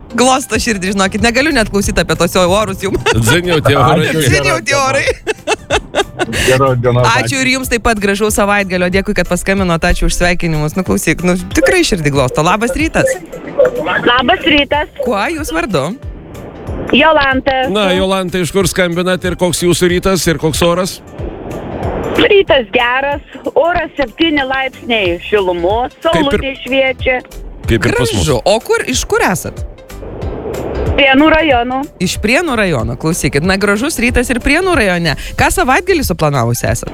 Glosto širdį, žinokit, negaliu net klausyti apie tos orus jums. Dziniau tie orai. Dziniau tie orai. Geros dienos. Ačiū ir jums taip pat gražaus savaitgalio. Dėkui, kad paskambinot, ačiū už sveikinimus. Klausyk, tikrai širdį glosto. Labas rytas. Labas rytas. Kuo jūs vardu? Jolanta. Na, Jolanta, iš kur skambinat ir koks jūsų rytas ir koks oras? Rytas geras, oras 7 laipsniai šilumos, saulutė šviečia. Kaip ir pas mus. Gražu. O iš kur esat? Prienų rajono. Iš Prienų rajono, klausykit. Na, gražus rytas ir Prienų rajone. Ką savaitgalį suplanavus esat?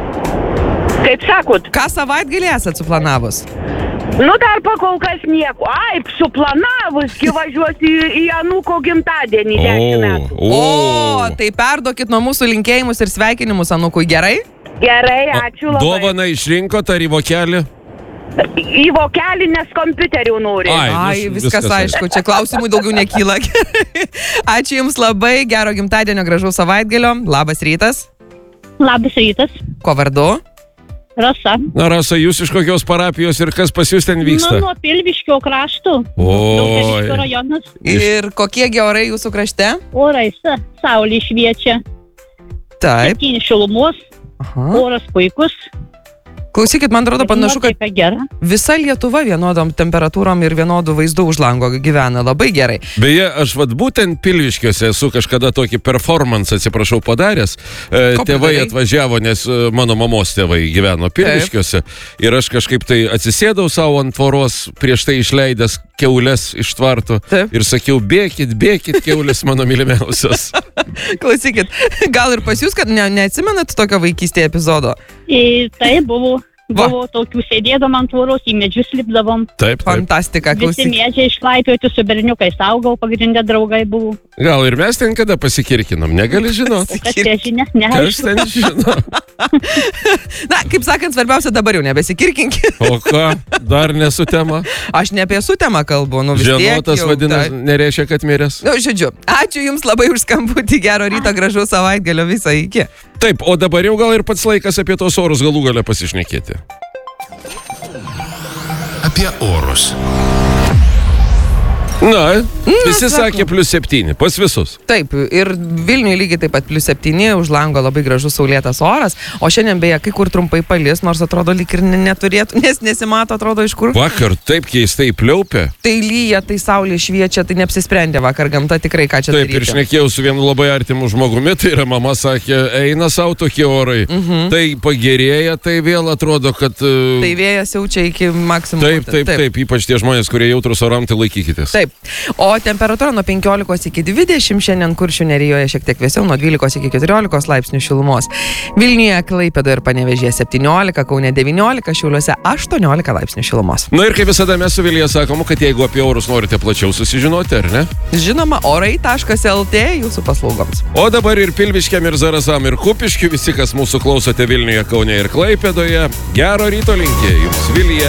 Kaip sakot? Ką savaitgalį esat suplanavus? Dar pakol kas nieko. Ai, suplanavus, kai važiuosi į anūko gimtadienį 10 metų. O, tai perduokit nuo mūsų linkėjimus ir sveikinimus anūkui, gerai? Gerai, ačiū labai. Dovaną išrinkot ar į vokelį? Į vokelį, nes kompiuterių nori. Ai, viskas aišku, čia klausimų daugiau nekyla. Ačiū jums labai, gero gimtadienio, gražaus savaitgalio. Labas rytas. Labas rytas. Ko vardu? Rasa. Na, Rasa, jūs iš kokios parapijos ir kas pas jūs ten vyksta? Nuo Pilviškio krašto. Oi. Rajonas. Ir kokie orai jūsų krašte? Orai, saulė šviečia. Taip. 7 šilumos. Oras puikus. Klausykit, man atrodo panašu, kad gera. Visa Lietuva vienodom temperatūrom ir vienodų vaizdų už lango gyvena. Labai gerai. Beje, aš būtent Pilviškiuose esu kažkada tokį performance, atsiprašau, padaręs. Tėvai atvažiavo, nes mano mamos tėvai gyveno Pilviškiuose. Ir aš kažkaip tai atsisėdau savo ant tvoros, prieš tai išleidęs kiaulės iš tvarto. Ir sakiau, bėkit, kiaulės mano mylimiausios. Klausykit, gal ir pas jūs, kad neatsimenat tokio vaikystėje epizodo? Tai buvo tokių sėdėdom ant tvoros, į medžius lipdavom. Taip. Fantastika, klausykit. Visi medžiai išlaipioti su berniukais augau, pagrindę draugai buvo. Gal ir mes ten kada pasikirkinom, negali žinot. Kas ten žino? Na, kaip sakant, svarbiausia dabar jau nebesikirkinkit. O ką, dar nesu tema? Aš ne apie sutemą kalbu, Žinotas vadinasi, nereiškia, kad miręs. Žodžiu, ačiū jums labai už skambutį, gero ryto, gražaus savaitgalio, visą iki. Taip, o dabar jau gal ir pats laikas apie tos orus galų gale pasišnekėti. Apie orus. Na, visi sakė +7, pas visus. Taip, ir Vilniuje lygiai taip pat +7, už lango labai gražus saulėtas oras, o šiandien beje kai kur trumpai palis, nors atrodo lyg ir neturėtų, nes nesimato, atrodo iš kur. Vakar taip keistai pliaupė. Tai lyja, tai saulė šviečia, tai neapsisprendė vakar gamta tikrai, ką čia daryti. Taip, ir šnekėjau su vienu labai artimu žmogumi, tai yra mama sakė, eina savo tokie orai. Tai pagerėja, tai vėl atrodo, kad... Tai vėjas jaučia iki maksimumo. Taip, ypač tie žmonės, kurie jautrus oram, tai laikykitės. Taip. O temperatūra nuo 15 iki 20, šiandien Kuršių nerijoje šiek tiek vėsiau, nuo 12 iki 14 laipsnių šilumos. Vilniuje, Klaipėdoje ir Panevėžyje 17, Kaune 19, Šiauliuose 18 laipsnių šilumos. Na ir kaip visada mes su Vilija sakom, kad jeigu apie orus norite plačiau susižinoti, ar ne? Žinoma, orai.lt jūsų paslaugoms. O dabar ir Pilviškiam, ir Zarasam, ir Kupiškiu, visi, kas mūsų klausote Vilniuje, Kaune ir Klaipėdoje, gero ryto linkėjų jums, Vilija.